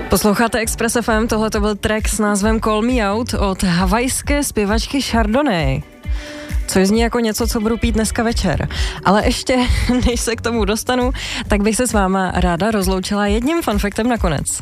Posloucháte Express FM, tohle to byl track s názvem Call Me Out od havajské zpěvačky Chardonnay. Což zní jako něco, co budu pít dneska večer. Ale ještě, než se k tomu dostanu, tak bych se s váma ráda rozloučila jedním funfactem nakonec.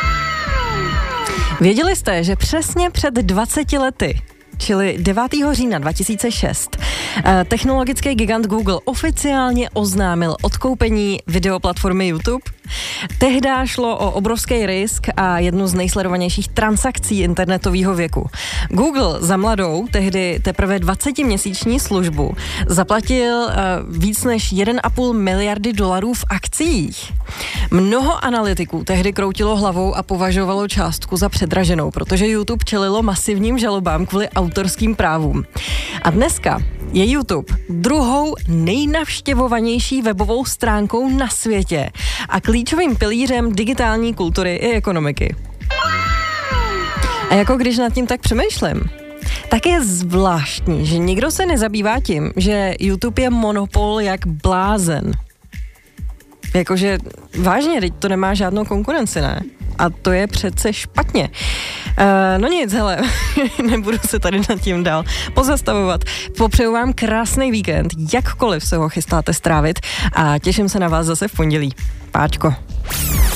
Věděli jste, že přesně před 20 lety, čili 9. října 2006, technologický gigant Google oficiálně oznámil odkoupení videoplatformy YouTube? Tehdy šlo o obrovský risk a jednu z nejsledovanějších transakcí internetového věku. Google za mladou, tehdy teprve 20měsíční službu, zaplatil víc než 1,5 miliardy dolarů v akciích. Mnoho analytiků tehdy kroutilo hlavou a považovalo částku za předraženou, protože YouTube čelilo masivním žalobám kvůli autorským právům. A dneska je YouTube druhou nejnavštěvovanější webovou stránkou na světě a klíčovým pilířem digitální kultury i ekonomiky. A jako když nad tím tak přemýšlím, tak je zvláštní, že nikdo se nezabývá tím, že YouTube je monopol jak blázen. Jakože vážně, teď to nemá žádnou konkurenci, ne? A to je přece špatně. No nic, hele, nebudu se tady nad tím dál pozastavovat. Popřeju vám krásný víkend, jakkoliv se ho chystáte strávit a těším se na vás zase v pondělí. Páčko.